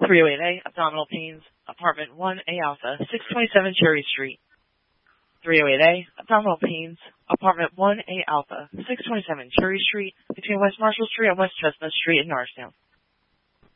308A, abdominal pains, apartment 1A Alpha, 627 Cherry Street. 308A, abdominal pains, apartment 1A Alpha, 627 Cherry Street, between West Marshall Street and West Chestnut Street in Norristown.